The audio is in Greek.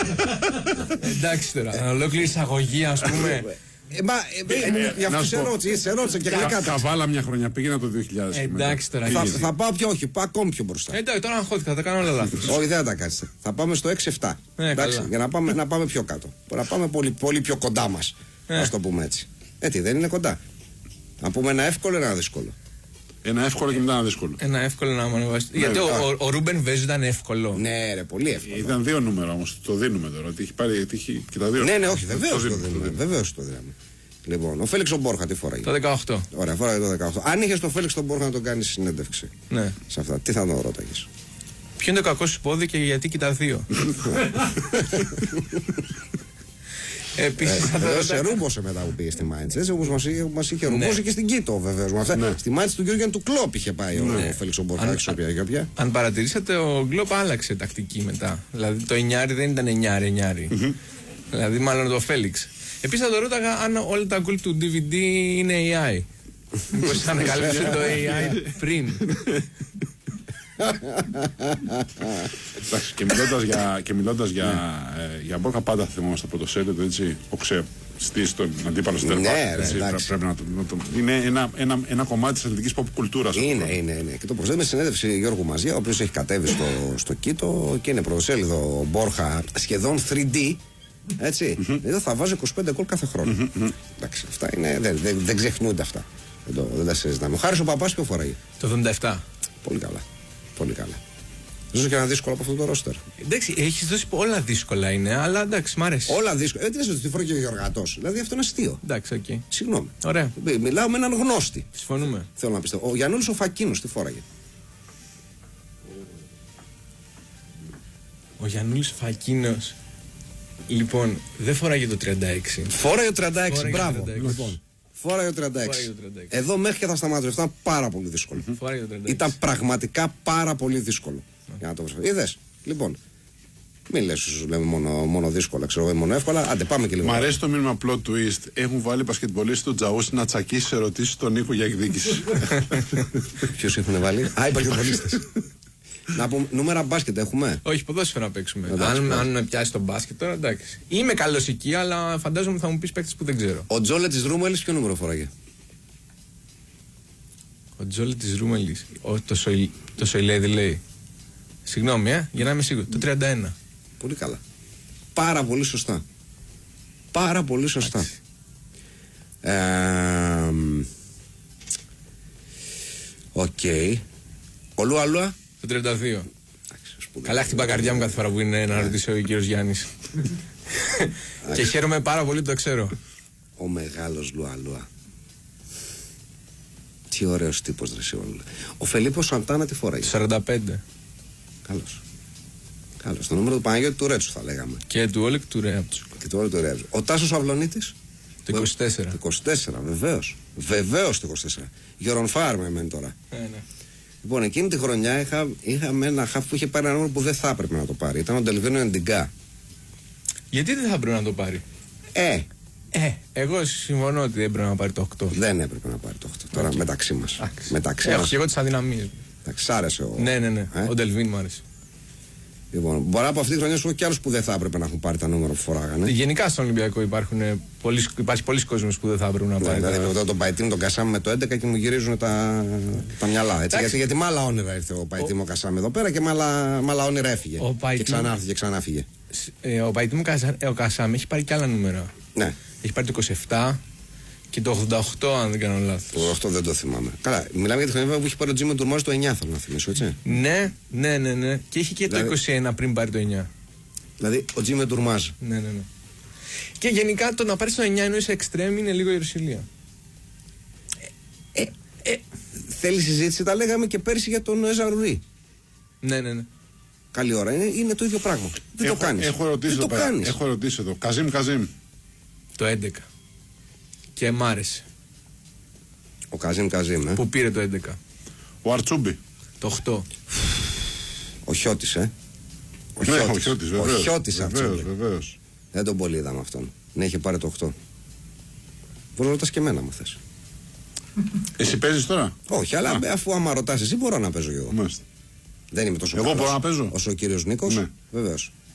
Εντάξει τώρα, ολόκληρη εισαγωγή, ας πούμε. Για αυτό σε ερώτησα και καλά. Καβάλα μια χρονιά, πήγαινα το 2000. Εντάξει τώρα. Θα πάω πιο, όχι, πάω ακόμη πιο μπροστά. Εντάξει, τώρα αγχώθηκα, θα τα κάνω όλα λάθος. Όχι, δεν θα τα κάνεις. Θα πάμε στο 6-7. Για να πάμε πιο κάτω. Να πάμε πολύ πιο κοντά μας. Ας το πούμε έτσι. Έτσι δεν είναι κοντά. Να πούμε ένα εύκολο, ένα δύσκολο. Ένα εύκολο και μετά ένα δύσκολο. Ένα εύκολο να μου ανεβάσει. Γιατί ο Ρούμπεν Βέζο ήταν εύκολο. Ναι, ρε, πολύ εύκολο. Ήταν 2 νούμερα όμως. Το δίνουμε τώρα. Ότι έχει πάρει και τα 2. Ναι, όχι, βεβαίως το δίνουμε. Λοιπόν, ο Φέλιξ ο Μπόρχα τι φοράει? Το 18. Ωραία, φοράει το 18. Αν είχε τον Φέλιξ τον Μπόρχα να τον κάνει συνέντευξη. Ναι. Σε αυτά, τι θα τον ρώταγες? Ποιο είναι το κακό σου πόδι και γιατί κοιτά 2. Επίσης σε ρούμποσε μετά που πήγε στη Μάιντς, έτσι όπως μας είχε ρούμποσει και στην Κίτο βεβαίως. Στη Μάιντς του Γιώργιαν του Κλόπ είχε πάει ο Φέλιξ ο Μπόρχα. Αν παρατηρήσατε, ο Κλόπ άλλαξε τακτική μετά. Δηλαδή το 9 δεν ήταν 9. Δηλαδή μάλλον το Φέλιξ. Επίσης θα το ρώταγα αν όλα τα γκολ του DVD είναι AI. Μήπως θα ανακαλύψει το AI πριν. Και μιλώντας για Μπόρχα, πάντα θυμόμαστε από το σέντετ, έτσι, ο ξεστής τον αντίπαλο στο τερπά. Πρέπει να το. Είναι ένα κομμάτι της αθλητικής pop κουλτούρας. Είναι. Και το προσθέτουμε στη συνέντευξη Γιώργου Μαζία, ο οποίος έχει κατέβει στο Κίτο και είναι πρωτοσέλιδο Μπόρχα σχεδόν 3D. Έτσι. Εδώ θα βάζει 25 γκολ κάθε χρόνο. Εντάξει, αυτά είναι. Δεν ξεχνούνται αυτά. Δεν τα συζητάμε. Ο Χάρης ο Παπάς ποιο φοράει? Το 77. Πολύ καλά. Πολύ καλά. Ζω και ένα δύσκολο από αυτό το ρόστερ. Εντάξει, έχεις δώσει όλα δύσκολα είναι, αλλά εντάξει, μ' αρέσει. Όλα δύσκολα. Τι λες ότι φοράει και ο Γεωργατός? Δηλαδή αυτό είναι αστείο. Εντάξει, οκ. Συγγνώμη. Ωραία. Μιλάω με έναν γνώστη. Συμφωνούμε. Θέλω να πιστεύω. Ο Γιαννούλης ο Φακίνος τι φοράγε? Ο Γιαννούλης Φακίνος. Λοιπόν, δεν φοράγε το 36. Φόραγε το 36, μπράβο. Λοιπόν, φόραγε το 36. Εδώ μέχρι και θα σταματήσω. Ήταν πάρα πολύ δύσκολο. Ήταν πραγματικά πάρα πολύ δύσκολο. Για να το βρω. Είδες. Λοιπόν, μην λες σου λέμε μόνο δύσκολα, ξέρω μόνο εύκολα. Άντε πάμε και λίγο. Μ' αρέσει το μήνυμα plot twist. Έχουν βάλει πασκετμπολίστη τον Τζαούσι να τσακίσει ερωτήσεις στον Νίκο για εκδίκηση. Ποιους έχουν βάλει? Α, οι πασκετμπολίστες. Να πούμε, νούμερα μπάσκετ έχουμε? Όχι, ποδόσφαιρο να παίξουμε. Αν με πιάσει τον μπάσκετ τώρα, εντάξει. Είμαι καλός εκεί, αλλά φαντάζομαι θα μου πεις παίκτες που δεν ξέρω. Ο Τζόλε της Ρούμελης ποιο νούμερο φοράγε? Ο Τζόλε της Ρούμελης. Το Σοηλέδη λέει. Συγγνώμη, για να είμαι σίγουρο. Το 31. Πολύ καλά. Πάρα πολύ σωστά. Πάρα πολύ σωστά. Οκ. Ο Λουαλούα? Το 32. Καλά χτυπά καρδιά μου κάθε φορά που είναι να ρωτήσει ο κύριος Γιάννης. Και χαίρομαι πάρα πολύ που το ξέρω. Ο μεγάλος Λουαλούα. Τι ωραίος τύπος ρε. Ο Φελίππο Σαντάνα τι φοράει? Το 45. Καλώς. Το νούμερο του Παναγιώτη του Ρέτσου θα λέγαμε. Και του Όλεκ του Ρέτσου. Ο Τάσος Αυλονίτης? Το 24. Το 24, βεβαίως. Βεβαίως το 24. Γιωρονφάρ με εμένα τώρα. Ναι. Λοιπόν, εκείνη τη χρονιά είχαμε ένα χαφ που είχε πάρει ένα νούμερο που δεν θα έπρεπε να το πάρει. Ήταν ο Ντελβίνο Εντιγκά. Γιατί δεν θα έπρεπε να το πάρει? Εγώ συμφωνώ ότι δεν έπρεπε να πάρει το 8. Δεν έπρεπε να πάρει το 8. Τώρα μεταξύ μας. Έχω και εγώ τις αδυναμίες. Σ' άρεσε ο. Ναι. Ο Ντελβίν μου άρεσε. Λοιπόν, μπορεί από αυτή τη χρονιά σου και άλλους που δεν θα έπρεπε να έχουν πάρει τα νούμερα που φοράγανε. Γενικά στον Ολυμπιακό υπάρχει πολλοί κόσμος που δεν θα έπρεπε να πάρει. Δηλαδή, τον Παϊτήμ τον Κασάμι με το 11 και μου γυρίζουν τα μυαλά. Έτσι, γιατί με άλλα όνειρα ήρθε ο Παϊτήμ ο Κασάμι εδώ πέρα και με άλλα όνειρα έφυγε. Και ξανά φύγε. Ο Παϊτήμ ο Κασάμι έχει πάρει και άλλα νούμερα. Ναι. Έχει πάρει το 27 και το 88, αν δεν κάνω λάθος. Το 8 δεν το θυμάμαι. Καλά, μιλάμε για τη χρονιά που έχει πάρει ο Τζίμι Τουρμάζ το 9, θέλω να θυμίσω, έτσι. Ναι. Και είχε και το 21 πριν πάρει το 9. Δηλαδή ο Τζίμι Τουρμάζ. Ναι. Και γενικά το να πάρει το 9 ενώ είσαι εξτρέμ είναι λίγο ιερουσιλία. Θέλει συζήτηση, τα λέγαμε και πέρσι για τον Ζαρουρί. Ναι. Καλή ώρα. Είναι το ίδιο πράγμα. Δεν το κάνεις. Έχω ρωτήσει εδώ. Καζίμ. Το 11. Και μ' άρεσε. Ο Καζίμ. Που πήρε το 11. Ο Αρτσούμπι. Το 8. Ο Χιώτης, Ο Χιώτης, βεβαίως. Ο Χιώτης βεβαίως. Δεν τον πολύ είδαμε αυτόν. Ναι, είχε πάρει το 8. Μπορεί να ρωτάς και εμένα, άμα θες. Εσύ παίζεις τώρα? Όχι, αλλά αφού άμα ρωτάς εσύ, μπορώ να παίζω εγώ. Μάλιστα. Δεν είμαι τόσο εγώ μπορώ να παίζω όσο ο κύριος Νίκος. Ναι. Βεβαίως.